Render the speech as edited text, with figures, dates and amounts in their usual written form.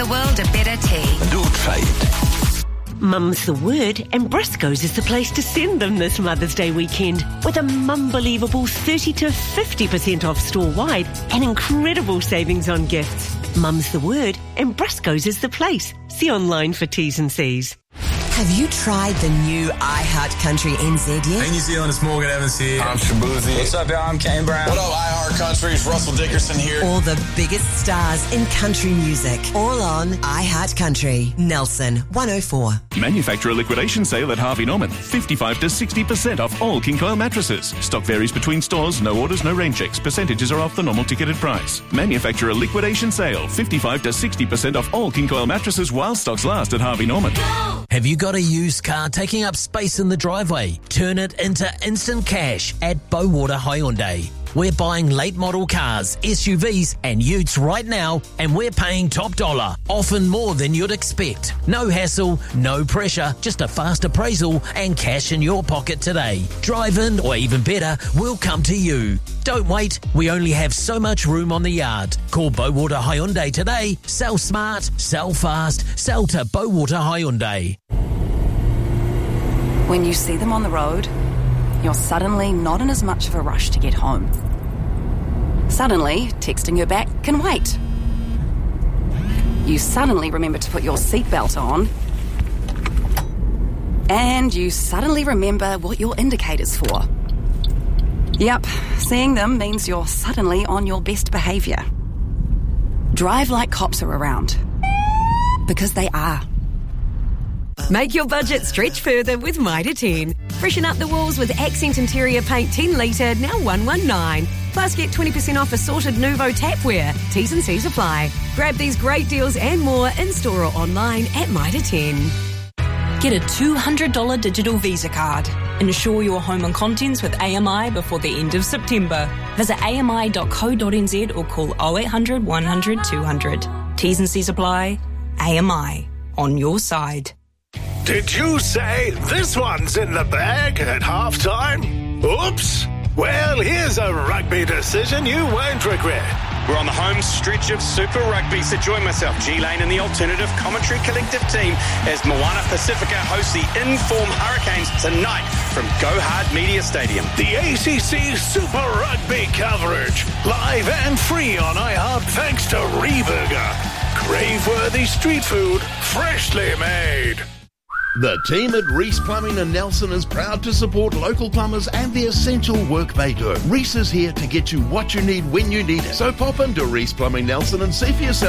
the world a better tea. Do try it. Mum's the word, and Briscoe's is the place to send them this Mother's Day weekend with a mumble-believable 30 to 50% off store-wide and incredible savings on gifts. Mum's the word, and Briscoe's is the place. See online for T's and C's. Have you tried the new iHeart Country NZ yet? Hey New Zealand, it's Morgan Evans here. I'm Shabuzi. What's up, y'all? I'm Kane Brown. What up, iHeart Country? It's Russell Dickerson here. All the biggest stars in country music. All on iHeart Country. Nelson 104. Manufacturer liquidation sale at Harvey Norman. 55 to 60% off all King Coil mattresses. Stock varies between stores. No orders, no rain checks. Percentages are off the normal ticketed price. Manufacturer liquidation sale. 55 to 60% off all King Coil mattresses while stocks last at Harvey Norman. Have you got a used car taking up space in the driveway? Turn it into instant cash at Bowater Hyundai. We're buying late model cars, SUVs and utes right now, and we're paying top dollar, often more than you'd expect. No hassle, no pressure, just a fast appraisal and cash in your pocket today. Drive in, or even better, we'll come to you. Don't wait, we only have so much room on the yard. Call Bowater Hyundai today. Sell smart, sell fast, sell to Bowater Hyundai. When you see them on the road, you're suddenly not in as much of a rush to get home. Suddenly, texting her back can wait. You suddenly remember to put your seatbelt on. And you suddenly remember what your indicator's for. Yep, seeing them means you're suddenly on your best behaviour. Drive like cops are around. Because they are. Make your budget stretch further with Mitre 10. Freshen up the walls with Accent Interior Paint 10 litre, now $119. Plus get 20% off assorted Nuvo tapware. T's and C's apply. Grab these great deals and more in-store or online at Mitre 10. Get a $200 digital Visa card. Insure your home and contents with AMI before the end of September. Visit ami.co.nz or call 0800 100 200. T's and C's apply. AMI. On your side. Did you say this one's in the bag at half-time? Oops! Well, here's a rugby decision you won't regret. We're on the home stretch of Super Rugby, so join myself, G-Lane, and the Alternative Commentary Collective team as Moana Pacifica hosts the In-Form Hurricanes tonight from Go Hard Media Stadium. The ACC Super Rugby coverage, live and free on iHeart thanks to Reburger. Crave-worthy street food, freshly made. The team at Reese Plumbing in Nelson is proud to support local plumbers and the essential work they do. Reese is here to get you what you need when you need it. So pop into Reese Plumbing Nelson and see for yourself